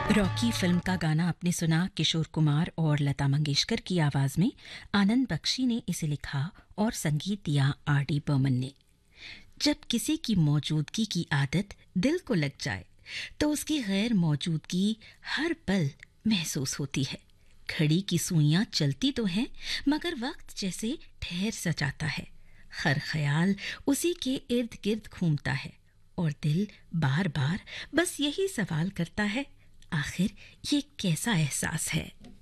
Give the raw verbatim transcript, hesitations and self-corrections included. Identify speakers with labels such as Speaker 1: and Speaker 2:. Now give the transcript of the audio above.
Speaker 1: Rocky film का गाना आपने सुना किशोर कुमार और लता मंगेशकर की आवाज में। आनंद बख्शी ने इसे लिखा और संगीत दिया आर डी बर्मन ने। जब किसी की मौजूदगी की आदत दिल को लग जाए तो उसकी गैर मौजूदगी हर पल महसूस होती है। घड़ी की सुइयां चलती तो हैं, मगर वक्त जैसे ठहर सा जाता है। हर ख्याल उसी के इर्द गिर्द घूमता है और दिल बार बार बस यही सवाल करता है, आखिर ये कैसा एहसास है।